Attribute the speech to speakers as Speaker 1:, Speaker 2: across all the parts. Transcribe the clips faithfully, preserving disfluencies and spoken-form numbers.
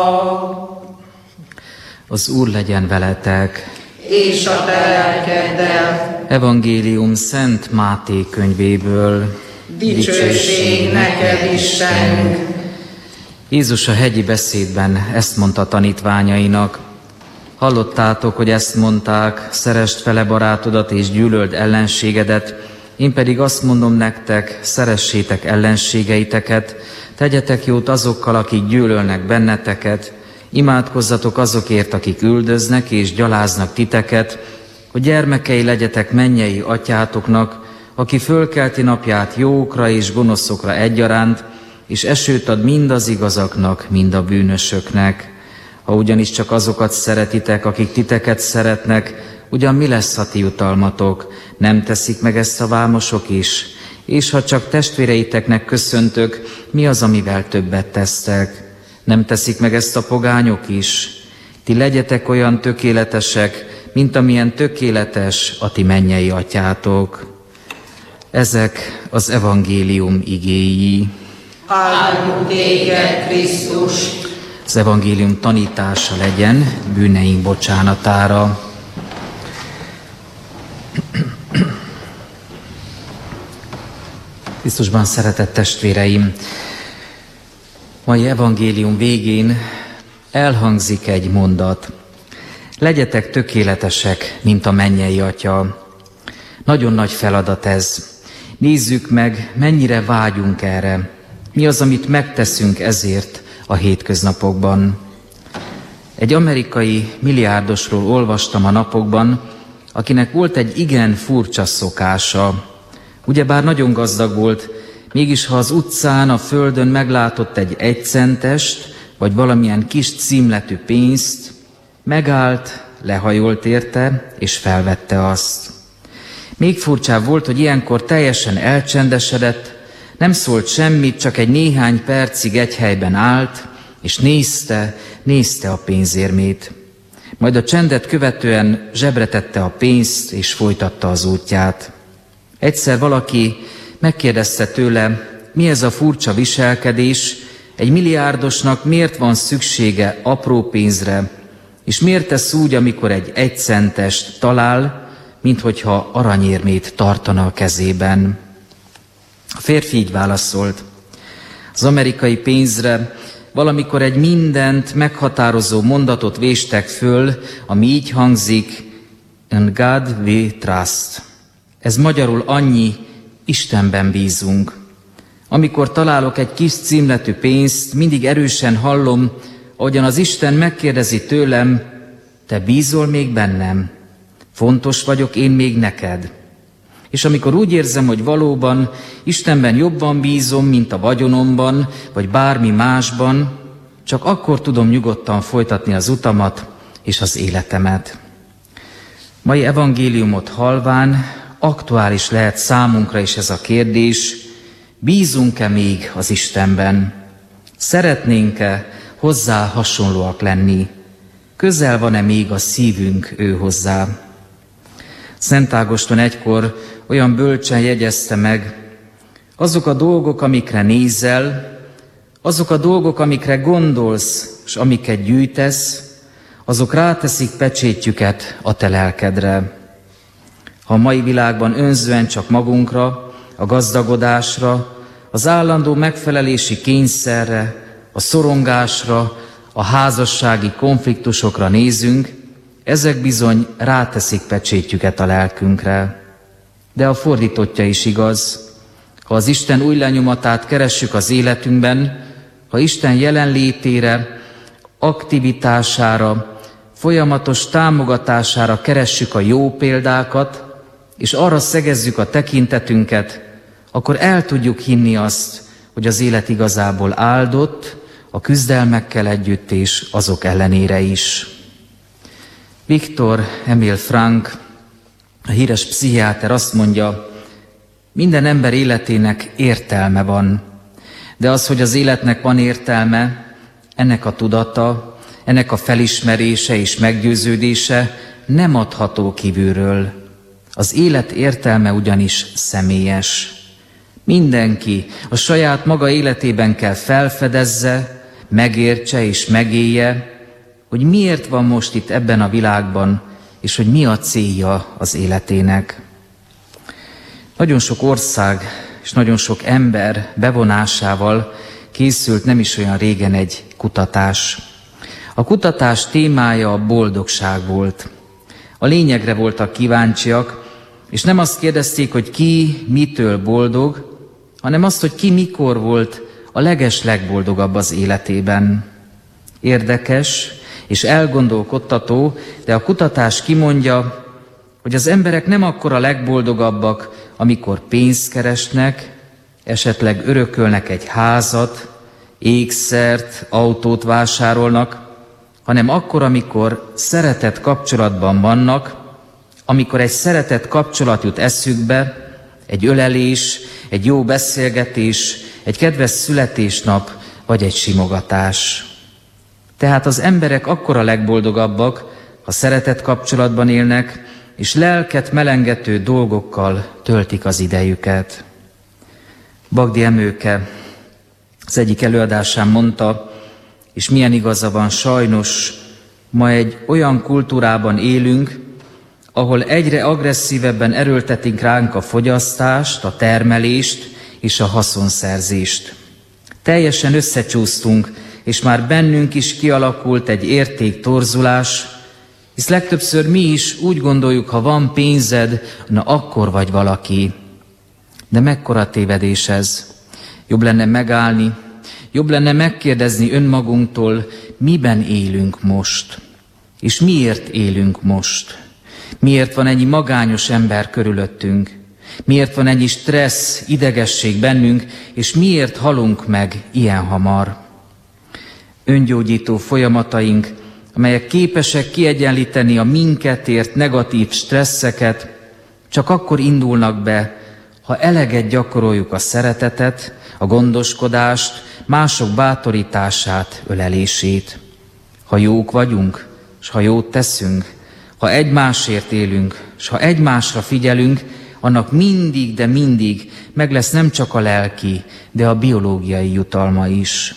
Speaker 1: Az Úr legyen veletek,
Speaker 2: és a te lelkeddel.
Speaker 1: Evangélium Szent Máté könyvéből.
Speaker 2: Dicsőség neked, Istenünk!
Speaker 1: Jézus a hegyi beszédben ezt mondta tanítványainak: hallottátok, hogy ezt mondták, szeresd fele barátodat és gyűlöld ellenségedet, én pedig azt mondom nektek, szeressétek ellenségeiteket, tegyetek jót azokkal, akik gyűlölnek benneteket, imádkozzatok azokért, akik üldöznek és gyaláznak titeket, hogy gyermekei legyetek mennyei atyátoknak, aki fölkelti napját jókra és gonoszokra egyaránt, és esőt ad mind az igazaknak, mind a bűnösöknek. Ha ugyanis csak azokat szeretitek, akik titeket szeretnek, ugyan mi lesz a ti jutalmatok? Nem teszik meg ezt a vámosok is? És ha csak testvéreiteknek köszöntök, mi az, amivel többet tesztek? Nem teszik meg ezt a pogányok is? Ti legyetek olyan tökéletesek, mint amilyen tökéletes a ti mennyei atyátok. Ezek az evangélium igéi.
Speaker 2: Áldjuk téged, Krisztus!
Speaker 1: Az evangélium tanítása legyen bűneink bocsánatára. Krisztusban szeretett testvéreim, mai evangélium végén elhangzik egy mondat. Legyetek tökéletesek, mint a mennyei Atya. Nagyon nagy feladat ez. Nézzük meg, mennyire vágyunk erre. Mi az, amit megteszünk ezért a hétköznapokban. Egy amerikai milliárdosról olvastam a napokban, akinek volt egy igen furcsa szokása. Ugyebár nagyon gazdag volt, mégis ha az utcán, a földön meglátott egy egycentest, vagy valamilyen kis címletű pénzt, megállt, lehajolt érte, és felvette azt. Még furcsább volt, hogy ilyenkor teljesen elcsendesedett, nem szólt semmit, csak egy néhány percig egy helyben állt, és nézte, nézte a pénzérmét. Majd a csendet követően zsebre tette a pénzt, és folytatta az útját. Egyszer valaki megkérdezte tőle, mi ez a furcsa viselkedés, egy milliárdosnak miért van szüksége apró pénzre, és miért tesz úgy, amikor egy egycentest talál, minthogyha aranyérmét tartana a kezében. A férfi így válaszolt: az amerikai pénzre valamikor egy mindent meghatározó mondatot véstek föl, ami így hangzik: In God we trust. Ez magyarul annyi: Istenben bízunk. Amikor találok egy kis címletű pénzt, mindig erősen hallom, ahogyan az Isten megkérdezi tőlem: te bízol még bennem? Fontos vagyok én még neked? És amikor úgy érzem, hogy valóban Istenben jobban bízom, mint a vagyonomban, vagy bármi másban, csak akkor tudom nyugodtan folytatni az utamat és az életemet. Mai evangéliumot hallván aktuális lehet számunkra is ez a kérdés: bízunk-e még az Istenben? Szeretnénk-e hozzá hasonlóak lenni? Közel van-e még a szívünk ő hozzá? Szent Ágoston egykor olyan bölcsen jegyezte meg: azok a dolgok, amikre nézel, azok a dolgok, amikre gondolsz, és amiket gyűjtesz, azok ráteszik pecsétjüket a te lelkedre. Ha a mai világban önzően csak magunkra, a gazdagodásra, az állandó megfelelési kényszerre, a szorongásra, a házassági konfliktusokra nézünk, ezek bizony ráteszik pecsétjüket a lelkünkre. De a fordítottja is igaz. Ha az Isten új lenyomatát keressük az életünkben, ha Isten jelenlétére, aktivitására, folyamatos támogatására keressük a jó példákat, és arra szegezzük a tekintetünket, akkor el tudjuk hinni azt, hogy az élet igazából áldott, a küzdelmekkel együtt és azok ellenére is. Viktor Emil Frank, a híres pszichiáter azt mondja, minden ember életének értelme van, de az, hogy az életnek van értelme, ennek a tudata, ennek a felismerése és meggyőződése nem adható kívülről. Az élet értelme ugyanis személyes. Mindenki a saját maga életében kell felfedezze, megértse és megélje, hogy miért van most itt ebben a világban, és hogy mi a célja az életének. Nagyon sok ország és nagyon sok ember bevonásával készült nem is olyan régen egy kutatás. A kutatás témája a boldogság volt. A lényegre voltak kíváncsiak, és nem azt kérdezték, hogy ki mitől boldog, hanem azt, hogy ki mikor volt a leges legboldogabb az életében. Érdekes és elgondolkodtató, de a kutatás kimondja, hogy az emberek nem akkor a legboldogabbak, amikor pénzt keresnek, esetleg örökölnek egy házat, ékszert, autót vásárolnak, hanem akkor, amikor szeretett kapcsolatban vannak, amikor egy szeretett kapcsolat jut eszükbe, egy ölelés, egy jó beszélgetés, egy kedves születésnap, vagy egy simogatás. Tehát az emberek akkor a legboldogabbak, ha szeretett kapcsolatban élnek, és lelket melengető dolgokkal töltik az idejüket. Bagdi Emőke az egyik előadásán mondta, és milyen igaza van, sajnos ma egy olyan kultúrában élünk, ahol egyre agresszívebben erőltetik ránk a fogyasztást, a termelést és a haszonszerzést. Teljesen összecsúsztunk, és már bennünk is kialakult egy értéktorzulás, hisz legtöbbször mi is úgy gondoljuk, ha van pénzed, na akkor vagy valaki. De mekkora tévedés ez? Jobb lenne megállni, jobb lenne megkérdezni önmagunktól, miben élünk most, és miért élünk most. Miért van ennyi magányos ember körülöttünk? Miért van ennyi stressz, idegesség bennünk, és miért halunk meg ilyen hamar? Öngyógyító folyamataink, amelyek képesek kiegyenlíteni a minket ért negatív stresszeket, csak akkor indulnak be, ha eleget gyakoroljuk a szeretetet, a gondoskodást, mások bátorítását, ölelését. Ha jók vagyunk, s ha jót teszünk, ha egymásért élünk, s ha egymásra figyelünk, annak mindig, de mindig meg lesz nem csak a lelki, de a biológiai jutalma is.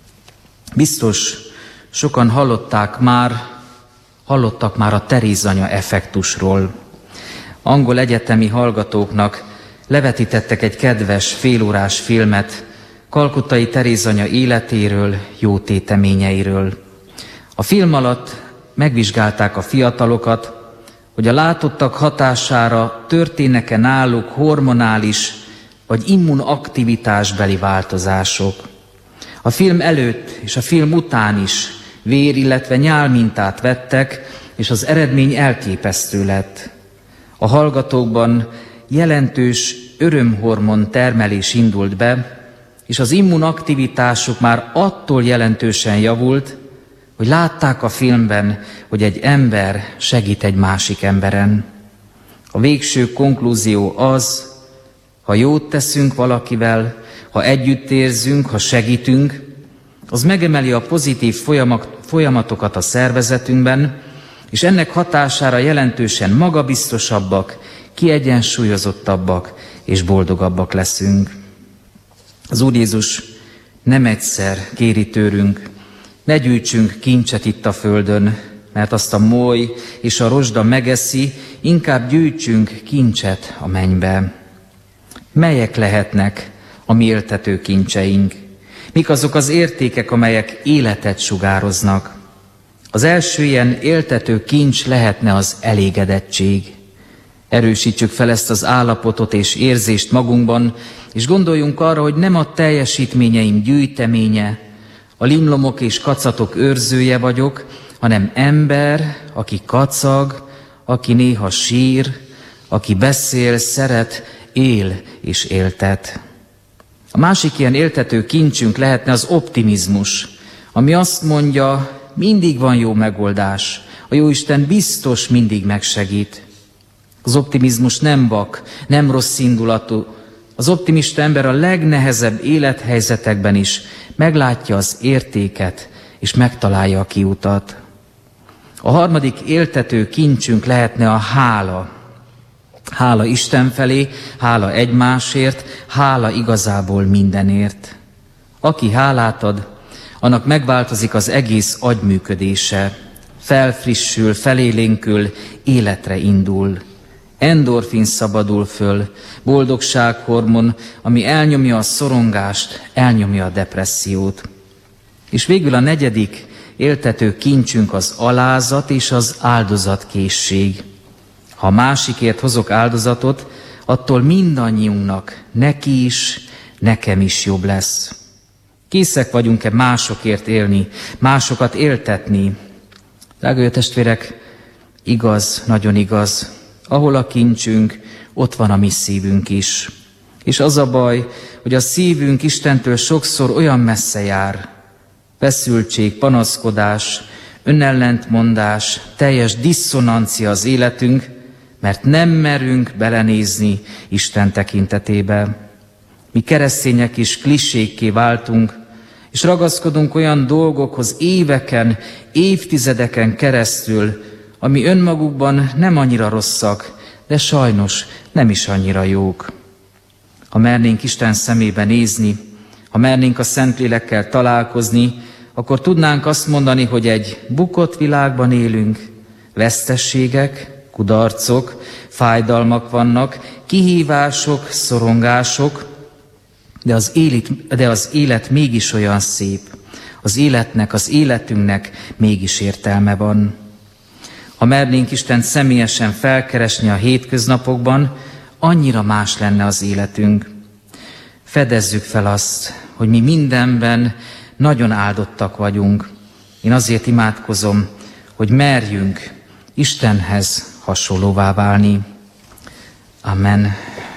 Speaker 1: Biztos sokan hallották már, hallottak már a Terézanya effektusról. Angol egyetemi hallgatóknak levetítettek egy kedves félórás filmet Kalkuttai Terézanya életéről, jó téteményeiről. A film alatt megvizsgálták a fiatalokat, hogy a látottak hatására történnek-e náluk hormonális vagy immunaktivitásbeli változások. A film előtt és a film után is vér, illetve nyálmintát vettek, és az eredmény elképesztő lett. A hallgatókban jelentős örömhormon termelés indult be, és az immunaktivitásuk már attól jelentősen javult, hogy látták a filmben, hogy egy ember segít egy másik emberen. A végső konklúzió az, ha jót teszünk valakivel, ha együtt érzünk, ha segítünk, az megemeli a pozitív folyamatokat a szervezetünkben, és ennek hatására jelentősen magabiztosabbak, kiegyensúlyozottabbak és boldogabbak leszünk. Az Úr Jézus nem egyszer kéri tőlünk, ne gyűjtsünk kincset itt a földön, mert azt a moly és a rozsda megeszi, inkább gyűjtsünk kincset a mennybe. Melyek lehetnek a mi éltető kincseink? Mik azok az értékek, amelyek életet sugároznak? Az első ilyen éltető kincs lehetne az elégedettség. Erősítsük fel ezt az állapotot és érzést magunkban, és gondoljunk arra, hogy nem a teljesítményeim gyűjteménye, a limlomok és kacatok őrzője vagyok, hanem ember, aki kacag, aki néha sír, aki beszél, szeret, él és éltet. A másik ilyen éltető kincsünk lehetne az optimizmus, ami azt mondja, mindig van jó megoldás, a Jóisten biztos mindig megsegít. Az optimizmus nem vak, nem rossz indulatú. Az optimista ember a legnehezebb élethelyzetekben is meglátja az értéket, és megtalálja a kiutat. A harmadik éltető kincsünk lehetne a hála. Hála Isten felé, hála egymásért, hála igazából mindenért. Aki hálát ad, annak megváltozik az egész agyműködése, felfrissül, felélénkül, életre indul. Endorfin szabadul föl, boldogsághormon, ami elnyomja a szorongást, elnyomja a depressziót. És végül a negyedik éltető kincsünk az alázat és az áldozatkészség. Ha a másikért hozok áldozatot, attól mindannyiunknak, neki is, nekem is jobb lesz. Készek vagyunk-e másokért élni, másokat éltetni? Drága jó testvérek, igaz, nagyon igaz, ahol a kincsünk, ott van a mi szívünk is. És az a baj, hogy a szívünk Istentől sokszor olyan messze jár. Feszültség, panaszkodás, önellentmondás, teljes diszonancia az életünk, mert nem merünk belenézni Isten tekintetébe. Mi keresztények is klisékké váltunk, és ragaszkodunk olyan dolgokhoz éveken, évtizedeken keresztül, ami önmagukban nem annyira rosszak, de sajnos nem is annyira jók. Ha mernénk Isten szemébe nézni, ha mernénk a Szentlélekkel találkozni, akkor tudnánk azt mondani, hogy egy bukott világban élünk, vesztességek, kudarcok, fájdalmak vannak, kihívások, szorongások, de az élet, de az élet mégis olyan szép. Az életnek, az életünknek mégis értelme van. Ha mernénk Istent személyesen felkeresni a hétköznapokban, annyira más lenne az életünk. Fedezzük fel azt, hogy mi mindenben nagyon áldottak vagyunk. Én azért imádkozom, hogy merjünk Istenhez hasonlóvá válni. Amen.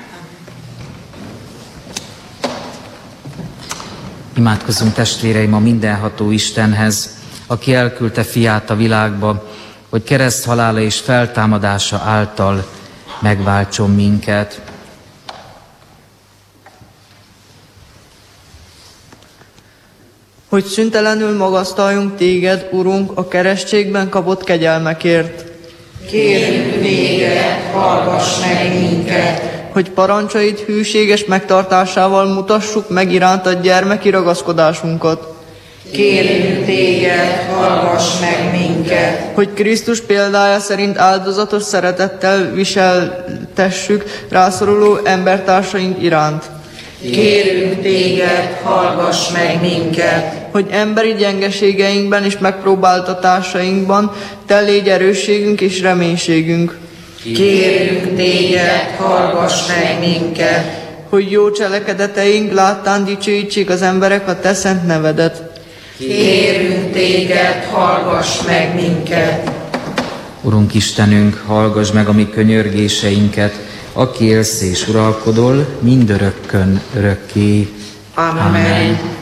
Speaker 1: Imádkozzunk, testvéreim, a mindenható Istenhez, aki elküldte fiát a világba, hogy kereszthalála és feltámadása által megváltson minket.
Speaker 3: Hogy szüntelenül magasztaljunk téged, Urunk, a keresztségben kapott kegyelmekért.
Speaker 2: Kérünk téged, hallgass meg minket,
Speaker 3: Hogy parancsaid hűséges megtartásával mutassuk meg irántad gyermeki ragaszkodásunkat.
Speaker 2: kérünk téged, hallgass meg minket,
Speaker 3: Hogy Krisztus példája szerint áldozatos szeretettel viseltessük rászoruló embertársaink iránt.
Speaker 2: kérünk téged, hallgass meg minket,
Speaker 3: Hogy emberi gyengeségeinkben és megpróbáltatásainkban te légy erősségünk és reménységünk.
Speaker 2: kérünk téged, hallgass meg minket,
Speaker 3: Hogy jó cselekedeteink láttán dicsőítsék az emberek a te szent nevedet.
Speaker 2: kérünk téged, hallgass meg minket.
Speaker 1: Urunk Istenünk, hallgass meg a mi könyörgéseinket, aki élsz és uralkodol, mindörökkön örökké.
Speaker 2: Amen. Amen.